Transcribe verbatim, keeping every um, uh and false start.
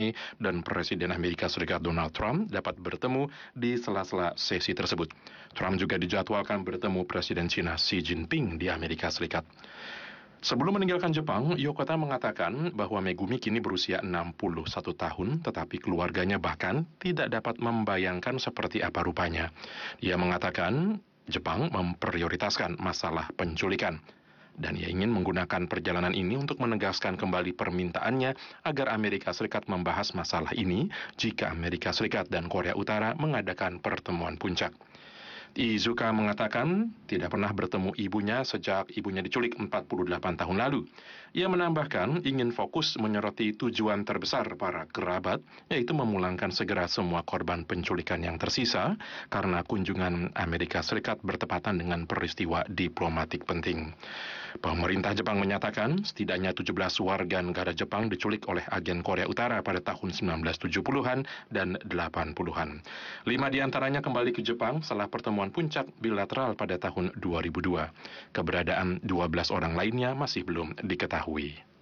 May dan Presiden Amerika Serikat Donald Trump dapat bertemu di sela-sela sesi tersebut. Trump juga dijadwalkan bertemu Presiden China Xi Jinping di Amerika Serikat. Sebelum meninggalkan Jepang, Yokota mengatakan bahwa Megumi kini berusia enam puluh satu tahun, tetapi keluarganya bahkan tidak dapat membayangkan seperti apa rupanya. Ia mengatakan Jepang memprioritaskan masalah penculikan, dan ia ingin menggunakan perjalanan ini untuk menegaskan kembali permintaannya agar Amerika Serikat membahas masalah ini jika Amerika Serikat dan Korea Utara mengadakan pertemuan puncak. Iizuka mengatakan tidak pernah bertemu ibunya sejak ibunya diculik empat puluh delapan tahun lalu. Ia menambahkan ingin fokus menyoroti tujuan terbesar para kerabat, yaitu memulangkan segera semua korban penculikan yang tersisa karena kunjungan Amerika Serikat bertepatan dengan peristiwa diplomatik penting. Pemerintah Jepang menyatakan setidaknya tujuh belas warga negara Jepang diculik oleh agen Korea Utara pada tahun sembilan belas tujuh puluhan dan delapan puluhan. Lima diantaranya kembali ke Jepang setelah pertemuan puncak bilateral pada tahun dua ribu dua. Keberadaan dua belas orang lainnya masih belum diketahui.